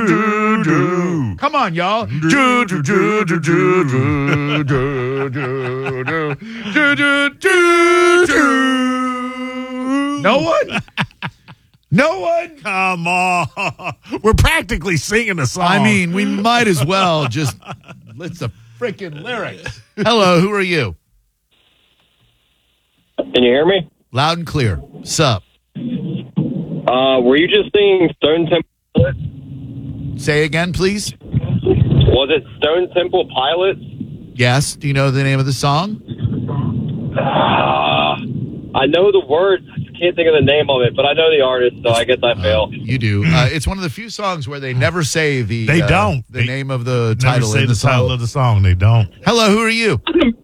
do, do. Come on, y'all. Do, do, do, do, do, do, do, do, do, do, do, do. No one? No one? Come on. We're practically singing a song. I mean, we might as well just let's the freaking lyrics. Hello, who are you? Can you hear me? Loud and clear. Sup? Were you just singing Stone Temple Pilots? Say again, please. Was it Stone Temple Pilots? Yes. Do you know the name of the song? I know the words. I just can't think of the name of it, but I know the artist, so I guess I fail. You do. It's one of the few songs where they never say the They don't. the name of the Never title say in the title song. of the song. They don't. Hello, who are you?